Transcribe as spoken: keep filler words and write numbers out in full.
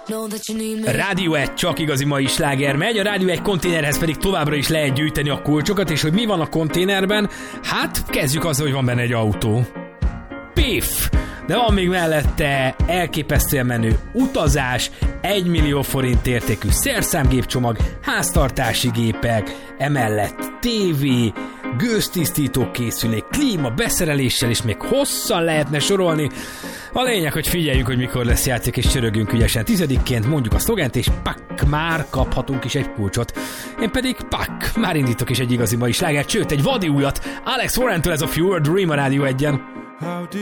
Rádió egy, csak igazi mai sláger megy, a Rádió egy konténerhez pedig továbbra is lehet gyűjteni a kulcsokat, és hogy mi van a konténerben, hát kezdjük azzal, hogy van benne egy autó. Piff! De van még mellette elképesztően menő utazás, egymillió forint értékű szerszámgépcsomag, háztartási gépek, emellett tévé, gőztisztító készülék, klíma, beszereléssel, és még hosszan lehetne sorolni. A lényeg, hogy figyeljünk, hogy mikor lesz játék, és csörögünk ügyesen. Tizedikként mondjuk a szlogent, és pak, már kaphatunk is egy kulcsot. Én pedig pak, már indítok is egy igazi mai slágert, sőt egy vadi újat. Alex Warrentől ez a Fewer Dream a Rádió egyen.